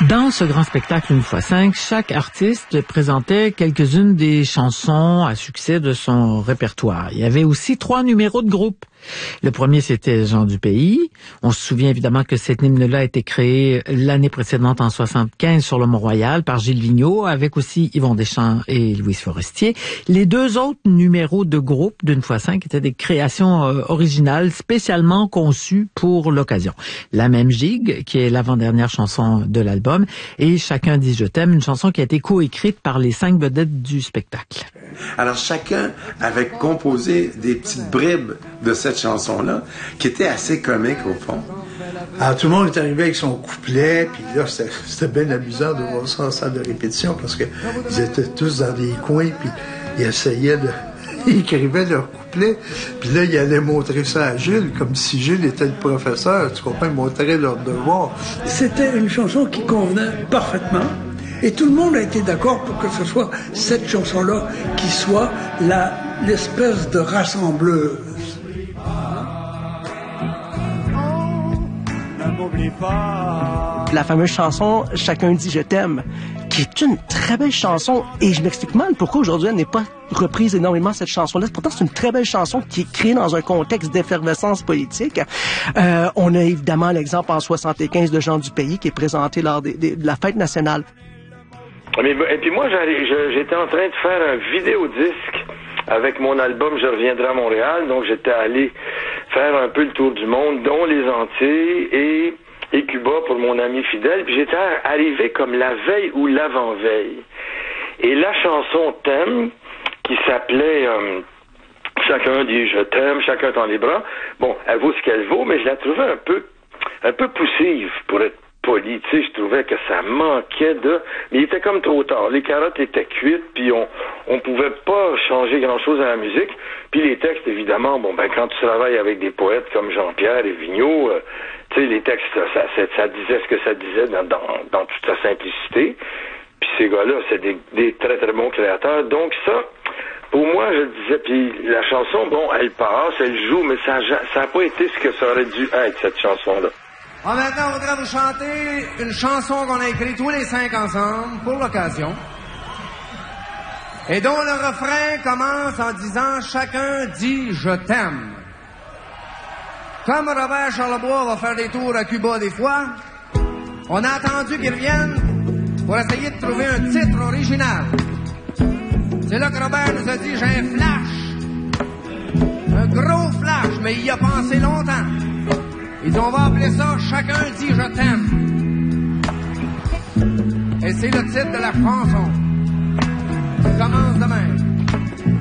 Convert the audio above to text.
Dans ce grand spectacle 1x5, chaque artiste présentait quelques-unes des chansons à succès de son répertoire. Il y avait aussi 3 numéros de groupe. Le premier, c'était Jean du Pays. On se souvient évidemment que cet hymne-là a été créé l'année précédente, en 75, sur le Mont-Royal, par Gilles Vigneault, avec aussi Yvon Deschamps et Louise Forestier. Les 2 autres numéros de groupe d'1x5 étaient des créations originales, spécialement conçues pour l'occasion. La même gigue, qui est l'avant-dernière chanson de l'album, et Chacun dit je t'aime, une chanson qui a été coécrite par les 5 vedettes du spectacle. Alors chacun avait composé des petites bribes de cette chanson-là, qui était assez comique au fond. Alors tout le monde est arrivé avec son couplet, puis là c'était bien amusant de voir ça en salle de répétition, parce que ils étaient tous dans des coins, puis ils essayaient de... Ils écrivaient leur couplet, puis là, ils allaient montrer ça à Gilles, comme si Gilles était le professeur, tu comprends, ils montraient leur devoir. C'était une chanson qui convenait parfaitement, et tout le monde a été d'accord pour que ce soit cette chanson-là qui soit l'espèce de rassembleuse. La fameuse chanson « Chacun dit je t'aime », qui est une très belle chanson, et je m'explique mal pourquoi aujourd'hui elle n'est pas reprise énormément, cette chanson-là. Pourtant, c'est une très belle chanson qui est créée dans un contexte d'effervescence politique. On a évidemment l'exemple en 75 de Jean du Pays qui est présenté lors de la fête nationale. Et puis moi, j'étais en train de faire un vidéodisque avec mon album « Je reviendrai à Montréal », donc j'étais allé faire un peu le tour du monde, dont les Antilles et Cuba pour mon ami fidèle, puis j'étais arrivé comme la veille ou l'avant-veille. Et la chanson thème, qui s'appelait Chacun dit je t'aime, chacun tend les bras, bon, elle vaut ce qu'elle vaut, mais je la trouvais un peu poussive, pour être poli, tu sais, je trouvais que ça manquait de... Mais il était comme trop tard, les carottes étaient cuites, puis on pouvait pas changer grand-chose à la musique, puis les textes, évidemment, bon, ben quand tu travailles avec des poètes comme Jean-Pierre et Vigneault, tu sais, les textes, ça disait ce que ça disait dans toute sa simplicité, puis ces gars-là, c'est des très très bons créateurs, donc ça... Pour moi, je le disais, puis la chanson, bon, elle passe, elle joue, mais ça a pas été ce que ça aurait dû être, cette chanson-là. Maintenant, on voudrait vous chanter une chanson qu'on a écrite tous les 5 ensemble pour l'occasion, et dont le refrain commence en disant « Chacun dit je t'aime ». Comme Robert Charlebois va faire des tours à Cuba des fois, on a attendu qu'il revienne pour essayer de trouver un titre original. C'est là que Robert nous a dit « J'ai un flash, un gros flash, mais il y a pensé longtemps. » Il dit « On va appeler ça « Chacun dit je t'aime ». Et c'est le titre de la chanson. Ça commence de même.